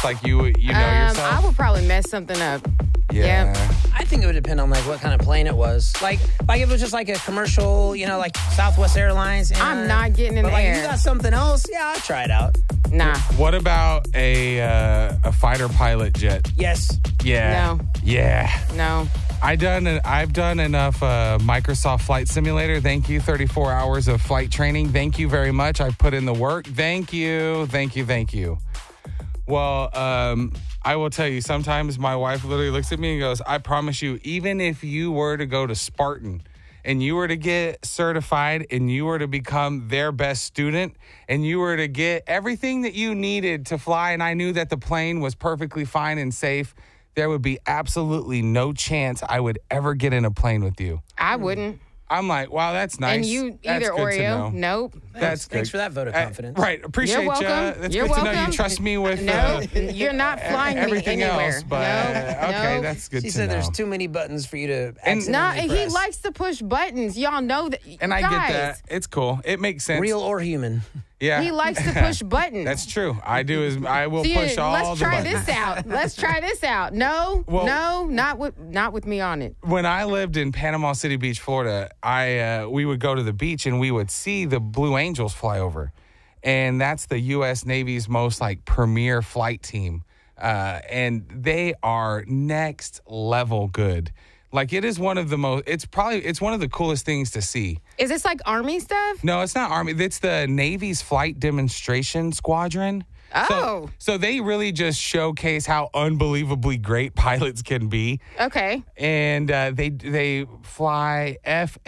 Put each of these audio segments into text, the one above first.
like you know yourself? I would probably mess something up. Yeah. Yep. I think it would depend on like what kind of plane it was. Like if it was just like a commercial, like Southwest Airlines. I'm not getting in but the like air. if you got something else, yeah, I'll try it out. Nah. What about a fighter pilot jet? Yes. Yeah. No. Yeah. No. I've done enough Microsoft Flight Simulator. Thank you. 34 hours of flight training. Thank you very much. I've put in the work. Thank you. Thank you. Thank you. Well, I will tell you, sometimes my wife literally looks at me and goes, I promise you, even if you were to go to Spartan and you were to get certified and you were to become their best student and you were to get everything that you needed to fly, and I knew that the plane was perfectly fine and safe, there would be absolutely no chance I would ever get in a plane with you. I wouldn't. I'm like, wow, that's nice. And you That's either good to know. Oreo. Nope. That's Thanks good. for that vote of confidence. Right. Appreciate you. You're welcome. That's You're good to know welcome. you trust me with No, you're not flying everything me anywhere. else. But no, okay, no. that's good She to said know. there's too many buttons for you to And- No, accidentally and press. he likes to push buttons. Y'all know that. And I guys, get that. It's cool. It makes sense. Real or human. Yeah. He likes to push buttons. That's true. I will See, push all let's the try buttons. this out. Let's try this out. No, Well- no, not with me on it. When I lived in Panama City Beach, Florida, we would go to the beach and we would see the Blue Angels fly over. And that's the U.S. Navy's most premier flight team. And they are next level good. Like it is one of the most, it's one of the coolest things to see. Is this like Army stuff? No, it's not Army. It's the Navy's Flight Demonstration Squadron. Oh. So they really just showcase how unbelievably great pilots can be. Okay. And they fly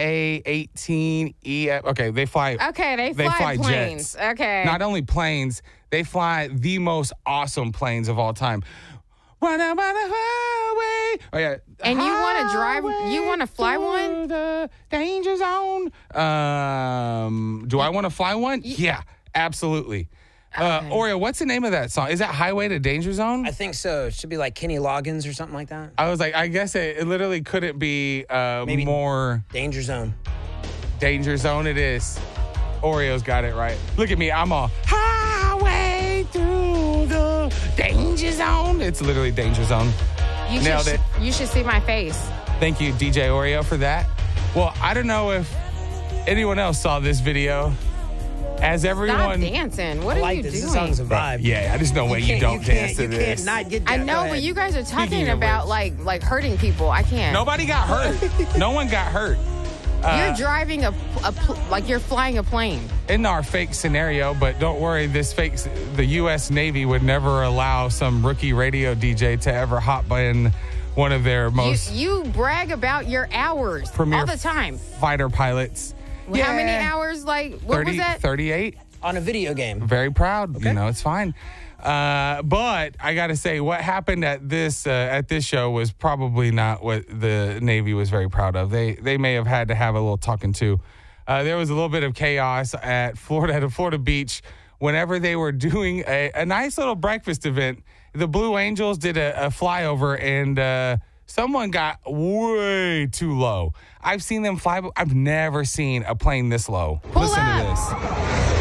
FA-18E. Okay, they fly. Okay, they fly planes. Jets. Okay. Not only planes, they fly the most awesome planes of all time. Run out by the highway. Oh yeah. And you want to drive? You want to fly one? The danger zone. Do I want to fly one? Yeah, absolutely. Oreo, what's the name of that song? Is that Highway to Danger Zone? I think so. It should be like Kenny Loggins or something like that. I was like, I guess it literally couldn't be Maybe more Danger Zone. Danger Zone. It is. Oreo's got it right. Look at me. I'm all highway through the danger zone. It's literally Danger Zone. Nailed it. You should see my face. Thank you, DJ Oreo, for that. Well, I don't know if anyone else saw this video. As everyone. Stop dancing. What I are like you this. doing? This song's a vibe. Yeah, there's no way you don't dance to You this. can't not get I down. know, Go but you ahead. guys are talking Speaking of about which. like hurting people. I can't. Nobody got hurt. No one got hurt. You're driving like you're flying a plane. In our fake scenario, but don't worry, the U.S. Navy would never allow some rookie radio DJ to ever hop in one of their most You brag about your hours premier all the time. fighter pilots. How many hours? Like what was that? 38. On a video game. Very proud. You know, it's fine. But I got to say, what happened at this show was probably not what the Navy was very proud of. They may have had to have a little talking to. There was a little bit of chaos at a Florida beach whenever they were doing a nice little breakfast event. The Blue Angels did a flyover and someone got way too low. I've seen them fly, but I've never seen a plane this low. Listen to this.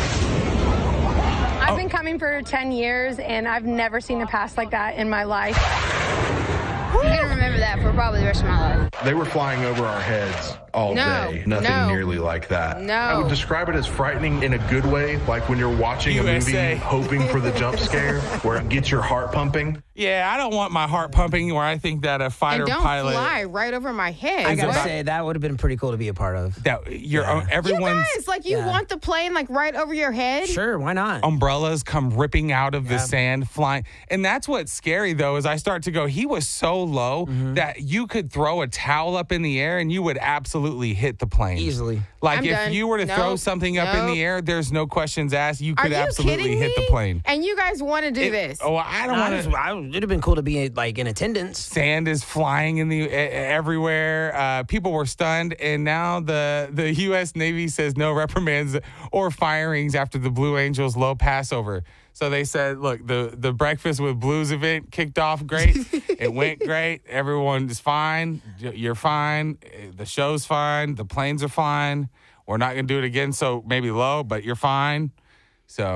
I've been coming for 10 years, and I've never seen a pass like that in my life. I'm going to remember that for probably the rest of my life. They were flying over our heads all day. Nothing nearly like that. No. I would describe it as frightening in a good way, like when you're watching USA. a movie hoping for the jump scare where it gets your heart pumping. Yeah, I don't want my heart pumping where I think that a fighter And don't pilot fly right over my head. I gotta What? say, that would have been pretty cool to be a part of. that everyone's You guys, like you Yeah. want the plane like right over your head? Sure, why not? umbrellas come ripping out of the sand, flying. And that's what's scary though, is I start to go, he was so low that you could throw a towel up in the air and you would absolutely hit the plane. Easily. Like I'm if done. you were to throw Nope. something up in Nope. the air, there's no questions asked. You Are could you absolutely kidding hit me? the plane. And you guys want to do this? Oh, I don't want to. It'd have been cool to be like in attendance. Sand is flying in the everywhere. People were stunned, and now the U.S. Navy says no reprimands or firings after the Blue Angels low passover. So they said, look, the Breakfast with Blues event kicked off great. It went great. Everyone is fine. You're fine. The show's fine. The planes are fine. We're not going to do it again, so maybe low, but you're fine. So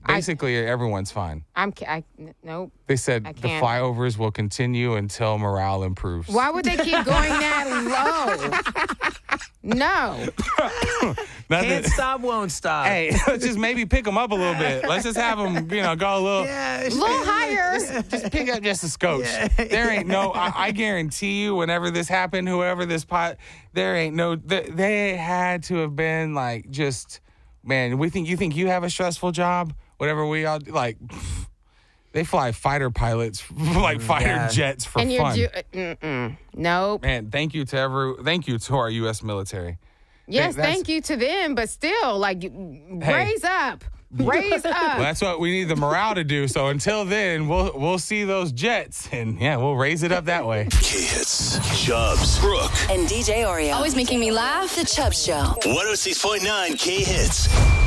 Basically, everyone's fine. Nope. They said I the can't. flyovers will continue until morale improves. Why would they keep going that low? No. Can't stop, won't stop. Hey, let's just maybe pick them up a little bit. Let's just have them, go a little. A little higher. Just pick up just a scotch. There ain't no. I guarantee you, whenever this happened, whoever this there ain't no. They had to have been like just, man. You think you have a stressful job? Whatever we all like. They fly fighter pilots, like fighter jets for and fun. Nope. Man, thank you to our U.S. military. Yes, thank you to them, but still, like, raise up. Raise up. Well, that's what we need the morale to do. So until then, we'll see those jets, and we'll raise it up that way. K-Hits, Chubbs, Brooke, and DJ Oreo. Always making me laugh. The Chubbs Show. 106.9 K-Hits.